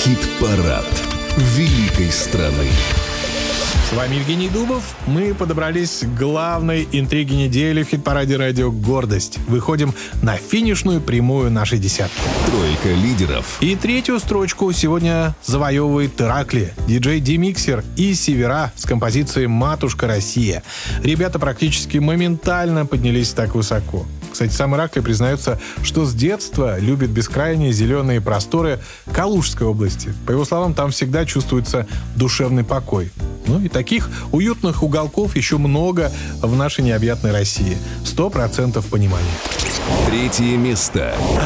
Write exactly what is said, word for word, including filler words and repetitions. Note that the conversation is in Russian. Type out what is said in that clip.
Хит-парад великой страны. С вами Евгений Дубов. Мы подобрались к главной интриге недели в хит-параде радио «Гордость». Выходим на финишную прямую нашей десятки. Тройка лидеров. И третью строчку сегодня завоевывает Иракли, диджей Демиксер и Севера с композицией «Матушка Россия». Ребята практически моментально поднялись так высоко. Кстати, сам Иракли признается, что с детства любит бескрайние зеленые просторы Калужской области. По его словам, там всегда чувствуется душевный покой. Ну и таких уютных уголков еще много в нашей необъятной России. Сто процентов понимания. Третье место.